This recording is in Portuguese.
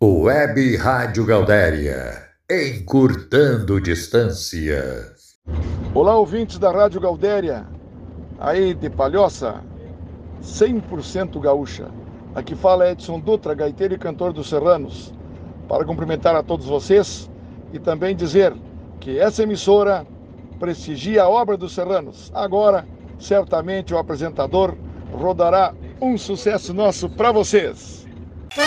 Web Rádio Gaudéria, encurtando distâncias. Olá, ouvintes da Rádio Gaudéria, aí de Palhoça, 100% gaúcha. Aqui fala Edson Dutra, gaiteiro e cantor dos Serranos, para cumprimentar a todos vocês e também dizer que essa emissora prestigia a obra dos Serranos. Agora, certamente o apresentador rodará um sucesso nosso para vocês.